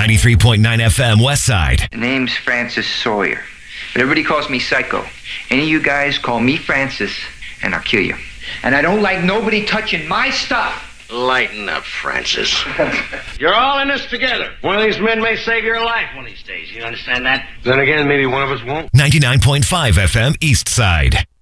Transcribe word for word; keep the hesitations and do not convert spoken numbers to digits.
ninety-three point nine F M West Side. The name's Francis Sawyer, but everybody calls me Psycho. Any of you guys call me Francis, and I'll kill you. And I don't like nobody touching my stuff. Lighten up, Francis. You're all in this together. One of these men may save your life one of these days. You understand that? Then again, maybe one of us won't. ninety-nine point five F M East Side.